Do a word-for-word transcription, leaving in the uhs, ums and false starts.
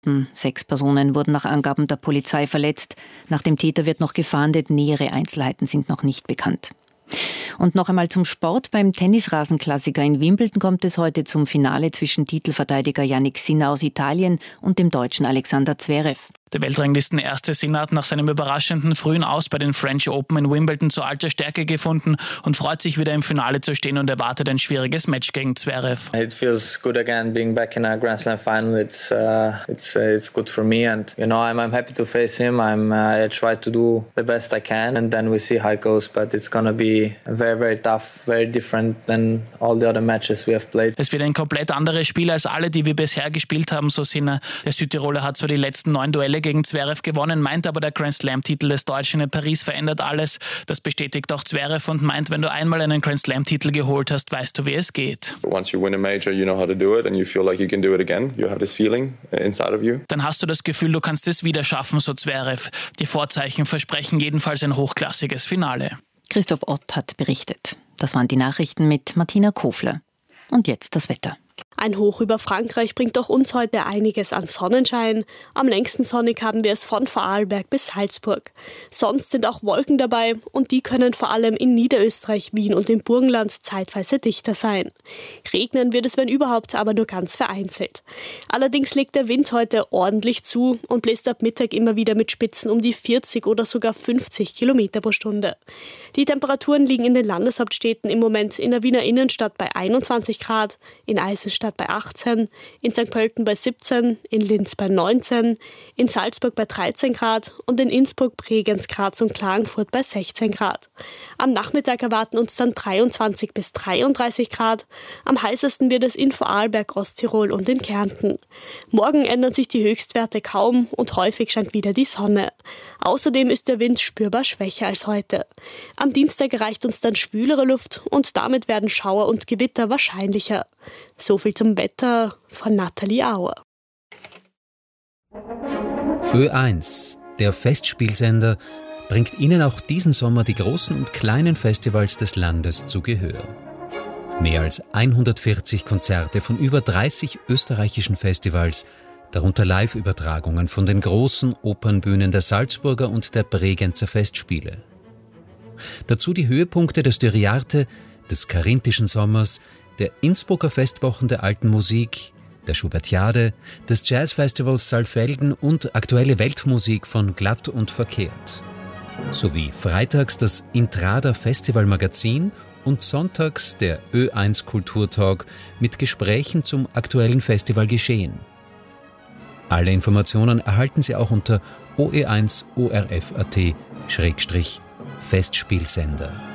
Sechs Personen wurden nach Angaben der Polizei verletzt. Nach dem Täter wird noch gefahndet. Nähere Einzelheiten sind noch nicht bekannt. Und noch einmal zum Sport. Beim Tennisrasenklassiker in Wimbledon kommt es heute zum Finale zwischen Titelverteidiger Jannik Sinner aus Italien und dem Deutschen Alexander Zverev. Der Weltranglistenerste Sinner hat nach seinem überraschenden frühen Aus bei den French Open in Wimbledon zu alter Stärke gefunden und freut sich, wieder im Finale zu stehen und erwartet ein schwieriges Match gegen Zverev. It feels good again being back in a Grand Slam final. It's uh, it's uh, it's good for me, and you know I'm I'm happy to face him. I'm uh, I try to do the best I can, and then we see how it goes. But it's gonna be very very tough, very different than all the other matches we have played. Es wird ein komplett anderes Spiel als alle, die wir bisher gespielt haben, so Sinner. Der Südtiroler hat zwar die letzten neun Duelle gegen Zverev gewonnen, meint aber, der Grand Slam-Titel des Deutschen in Paris verändert alles. Das bestätigt auch Zverev und meint, wenn du einmal einen Grand Slam-Titel geholt hast, weißt du, wie es geht. Once you win a major, you know how to do it and you feel like you can do it again. You have this feeling inside of you. Dann hast du das Gefühl, du kannst es wieder schaffen, so Zverev. Die Vorzeichen versprechen jedenfalls ein hochklassiges Finale. Christoph Ott hat berichtet. Das waren die Nachrichten mit Martina Kofler. Und jetzt das Wetter. Ein Hoch über Frankreich bringt auch uns heute einiges an Sonnenschein. Am längsten sonnig haben wir es von Vorarlberg bis Salzburg. Sonst sind auch Wolken dabei und die können vor allem in Niederösterreich, Wien und im Burgenland zeitweise dichter sein. Regnen wird es, wenn überhaupt, aber nur ganz vereinzelt. Allerdings legt der Wind heute ordentlich zu und bläst ab Mittag immer wieder mit Spitzen um die vierzig oder sogar fünfzig Kilometer pro Stunde. Die Temperaturen liegen in den Landeshauptstädten im Moment in der Wiener Innenstadt bei einundzwanzig Grad, in Eisenstadt bei achtzehn, in Sankt Pölten bei siebzehn, in Linz bei neunzehn, in Salzburg bei dreizehn Grad und in Innsbruck, Bregenz, Graz und Klagenfurt bei sechzehn Grad. Am Nachmittag erwarten uns dann dreiundzwanzig bis dreiunddreißig Grad. Am heißesten wird es in Vorarlberg, Osttirol und in Kärnten. Morgen ändern sich die Höchstwerte kaum und häufig scheint wieder die Sonne. Außerdem ist der Wind spürbar schwächer als heute. Am Dienstag erreicht uns dann schwülere Luft und damit werden Schauer und Gewitter wahrscheinlicher. So viel zum Wetter von Nathalie Auer. Ö eins, der Festspielsender, bringt Ihnen auch diesen Sommer die großen und kleinen Festivals des Landes zu Gehör. Mehr als hundertvierzig Konzerte von über dreißig österreichischen Festivals, darunter Live-Übertragungen von den großen Opernbühnen der Salzburger und der Bregenzer Festspiele. Dazu die Höhepunkte des Styriarte, des Karinthischen Sommers, der Innsbrucker Festwochen der alten Musik, der Schubertiade, des Jazzfestivals Saalfelden und aktuelle Weltmusik von Glatt und Verkehrt. Sowie freitags das Intrada Festivalmagazin und sonntags der Ö eins Kulturtalk mit Gesprächen zum aktuellen Festivalgeschehen. Alle Informationen erhalten Sie auch unter o e eins o r f punkt a t Festspielsender.